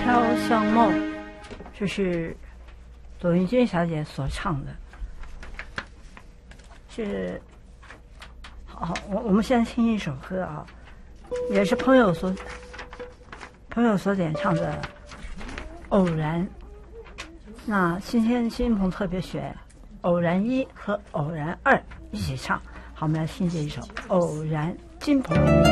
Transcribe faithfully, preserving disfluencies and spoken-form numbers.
飘香梦》，这是董云君小姐所唱的。是好，我我们现在听一首歌啊，也是朋友所朋友所点唱的《偶然》。那今天金鹏特别选《偶然一》和《偶然二》一起唱。好，我们来听这一首《偶然》，金鹏。